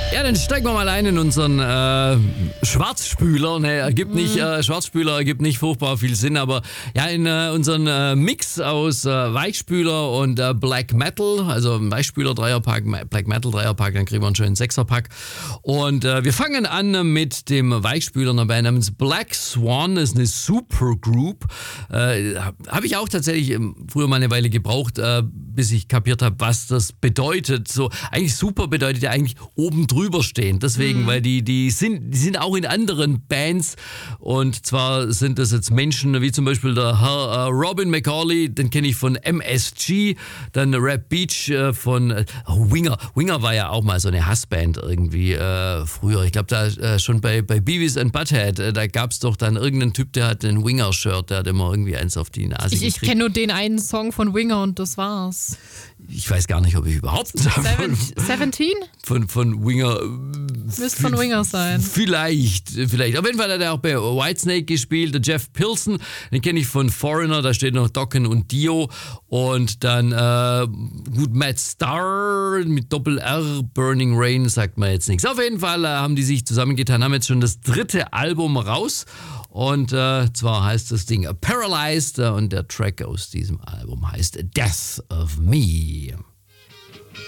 Ja, dann steigen wir mal ein in unseren Schwarzspüler. Ne, Schwarzspüler ergibt nicht furchtbar viel Sinn, aber ja, in unseren Mix aus Weichspüler und Black Metal, also Weichspüler Dreierpack, Black Metal Dreierpack, dann kriegen wir einen schönen Sechserpack. Und wir fangen an mit dem Weichspüler einer Band namens Black Swan. Das ist eine Supergroup. Habe ich auch tatsächlich früher mal eine Weile gebraucht, bis ich kapiert habe, was das bedeutet. So, eigentlich super bedeutet ja eigentlich oben drüber stehen. Deswegen, weil die sind auch in anderen Bands. Und zwar sind das jetzt Menschen wie zum Beispiel der Herr Robin McCauley, den kenne ich von MSG, dann Rap Beach von Winger. Winger war ja auch mal so eine Hassband irgendwie früher. Ich glaube, da schon bei Beavis and Butthead, da gab es doch dann irgendeinen Typ, der hat ein Winger-Shirt, der hat immer irgendwie eins auf die Nase gekriegt. Ich kenne nur den einen Song von Winger und das war's. Ich weiß gar nicht, ob ich überhaupt 17? Von Winger. Müsste von Winger sein. Vielleicht. Auf jeden Fall hat er auch bei Whitesnake gespielt. Der Jeff Pilson, den kenne ich von Foreigner, da steht noch Dokken und Dio. Und dann Matt Starr mit Doppel-R, Burning Rain, sagt man jetzt nichts. Auf jeden Fall haben die sich zusammengetan, haben jetzt schon das 3. Album raus. Und zwar heißt das Ding Paralyzed und der Track aus diesem Album heißt Death of Me.